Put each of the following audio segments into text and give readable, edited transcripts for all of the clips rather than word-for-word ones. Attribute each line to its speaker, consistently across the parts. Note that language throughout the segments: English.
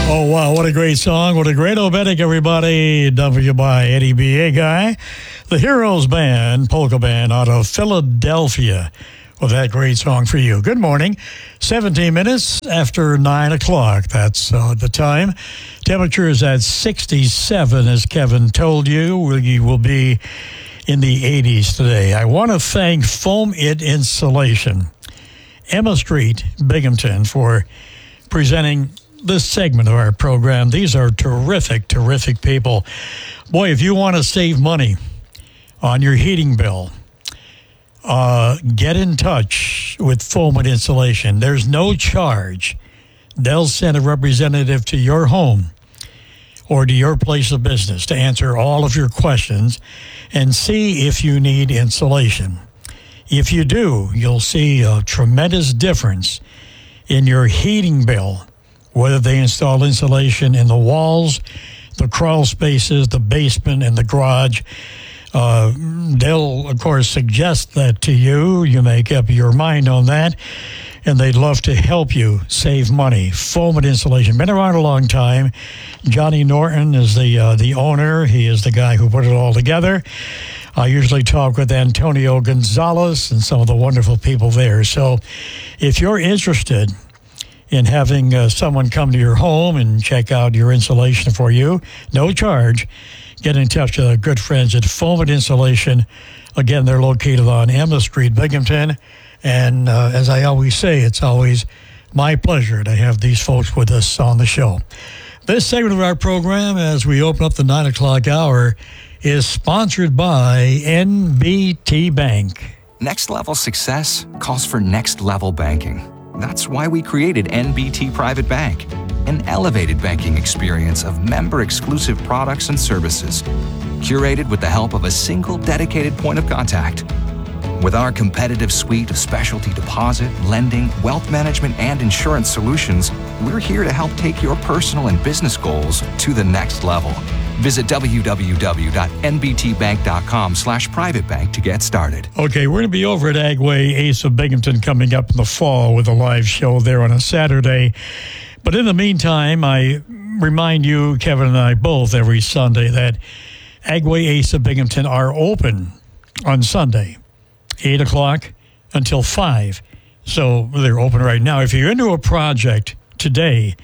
Speaker 1: Oh, wow, what a great song. What a great obedic, everybody. Done for you by Eddie B.A. Guy. The Heroes Band, polka band out of Philadelphia. Well, that great song for you. Good morning. 17 minutes after 9 o'clock. That's the time. Temperature is at 67, as Kevin told you. We will be in the 80s today. I want to thank Foam It Insulation, Emma Street, Binghamton, for presenting this segment of our program. These are terrific, terrific people. Boy, if you want to save money on your heating bill, get in touch with Foam It Insulation. There's no charge. They'll send a representative to your home or to your place of business to answer all of your questions and see if you need insulation. If you do, you'll see a tremendous difference in your heating bill, whether they install insulation in the walls, the crawl spaces, the basement, and the garage. They'll, of course, suggest that to you. You make up your mind on that, and they'd love to help you save money. Foam It Insulation, been around a long time. Johnny Norton is the owner. He is the guy who put it all together. I usually talk with Antonio Gonzalez and some of the wonderful people there. So if you're interested in having someone come to your home and check out your insulation for you, no charge, get in touch with our good friends at Foam It Insulation. Again, they're located on Emma Street, Binghamton. And as I always say, it's always my pleasure to have these folks with us on the show. This segment of our program, as we open up the 9 o'clock hour, is sponsored by NBT Bank.
Speaker 2: Next level success calls for next level banking. That's why we created NBT Private Bank, an elevated banking experience of member-exclusive products and services, curated with the help of a single dedicated point of contact. With our competitive suite of specialty deposit, lending, wealth management, and insurance solutions, we're here to help take your personal and business goals to the next level. Visit www.nbtbank.com/privatebank to get started.
Speaker 1: Okay, we're going to be over at Agway Ace of Binghamton coming up in the fall with a live show there on a Saturday. But in the meantime, I remind you, Kevin and I both, every Sunday that Agway Ace of Binghamton are open on Sunday, 8 o'clock until 5. So they're open right now. If you're into a project today,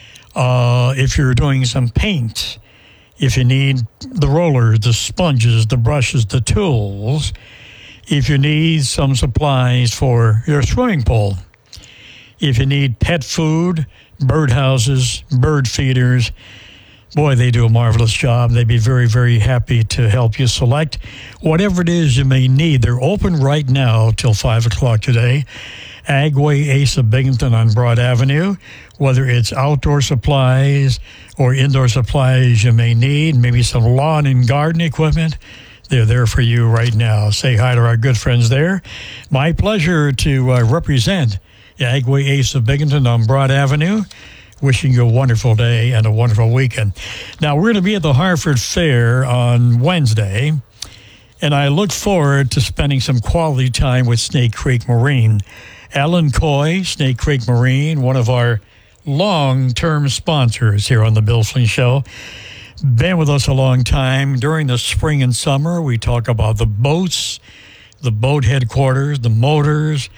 Speaker 1: if you're doing some paint, if you need the rollers, the sponges, the brushes, the tools, if you need some supplies for your swimming pool, if you need pet food, bird houses, bird feeders, boy, they do a marvelous job. They'd be very, very happy to help you select whatever it is you may need. They're open right now till 5 o'clock today. Agway Ace of Binghamton on Broad Avenue. Whether it's outdoor supplies or indoor supplies you may need, maybe some lawn and garden equipment, they're there for you right now. Say hi to our good friends there. My pleasure to represent Agway Ace of Binghamton on Broad Avenue. Wishing you a wonderful day and a wonderful weekend. Now, we're going to be at the Hartford Fair on Wednesday, and I look forward to spending some quality time with Snake Creek Marine. Alan Coy, Snake Creek Marine, one of our long-term sponsors here on the Bill Flynn Show. Been with us a long time. During the spring and summer, we talk about the boats, the boat headquarters, the motors,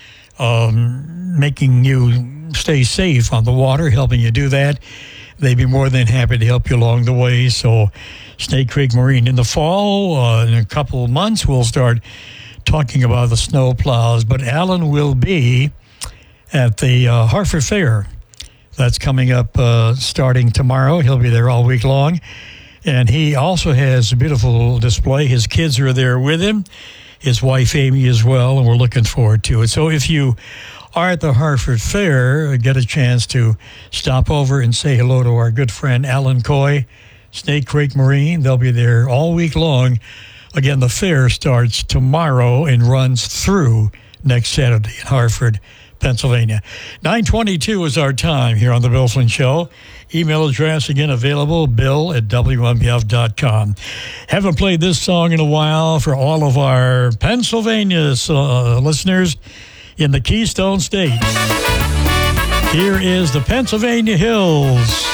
Speaker 1: making you stay safe on the water, helping you do that. They'd be more than happy to help you along the way. So Snake Creek Marine. In the fall, in a couple of months, we'll start talking about the snow plows. But Alan will be at the Hartford Fair. That's coming up starting tomorrow. He'll be there all week long. And he also has a beautiful display. His kids are there with him, his wife Amy as well, and we're looking forward to it. So if you are at the Hartford Fair, get a chance to stop over and say hello to our good friend Alan Coy, Snake Creek Marine. They'll be there all week long. Again, the fair starts tomorrow and runs through next Saturday in Hartford, Pennsylvania. 9:22 is our time here on the Bill Flynn Show. Email address, again, available, bill@wmbf.com. Haven't played this song in a while for all of our Pennsylvania listeners in the Keystone State. Here is the Pennsylvania Hills.